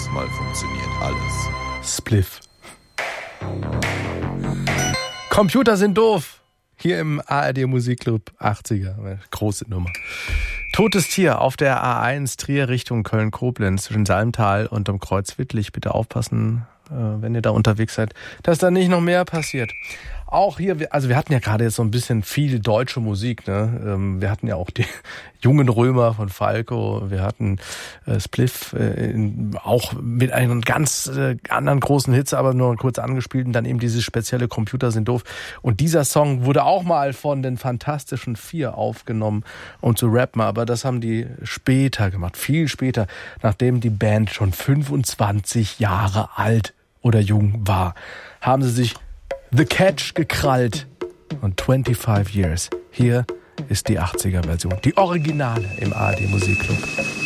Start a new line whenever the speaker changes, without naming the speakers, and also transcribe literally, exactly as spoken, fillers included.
jedes Mal funktioniert alles.
Spliff. Computer sind doof. Hier im A R D Musikclub achtziger. Große Nummer. Totes Tier auf der A eins Trier Richtung Köln-Koblenz zwischen Salmtal und dem Kreuz Wittlich. Bitte aufpassen, wenn ihr da unterwegs seid, dass da nicht noch mehr passiert. Auch hier, also wir hatten ja gerade jetzt so ein bisschen viel deutsche Musik, ne? Wir hatten ja auch die Jungen Römer von Falco, wir hatten äh, Spliff, äh, auch mit einem ganz äh, anderen großen Hits, aber nur kurz angespielt und dann eben dieses spezielle Computer sind doof. Und dieser Song wurde auch mal von den Fantastischen Vier aufgenommen, um zu rappen, aber das haben die später gemacht, viel später, nachdem die Band schon fünfundzwanzig Jahre alt oder jung war, haben sie sich The Catch gekrallt und twenty-five Years. Hier ist die achtziger Version, die Originale im A R D Musikclub.